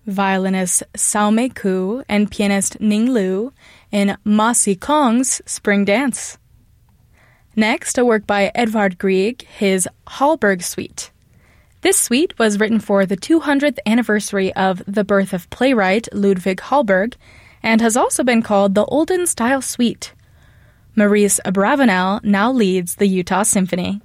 violinist Sao Mei Koo and pianist Ning Liu in Ma Si Kong's Spring Dance. Next, a work by Edvard Grieg, his Hallberg Suite. This suite was written for the 200th anniversary of the birth of playwright Ludwig Hallberg and has also been called the Olden Style Suite. Maurice Abravanel now leads the Utah Symphony.